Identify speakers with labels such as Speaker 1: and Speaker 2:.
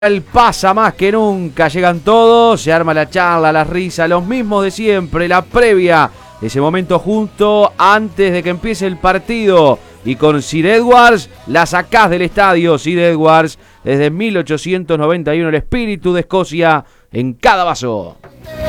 Speaker 1: Pasa más que nunca, llegan todos, se arma la charla, la risa, los mismos de siempre, la previa, ese momento justo antes de que empiece el partido. Y con Sir Edwards la sacás del estadio. Sir Edwards, desde 1891, el espíritu de Escocia en cada vaso.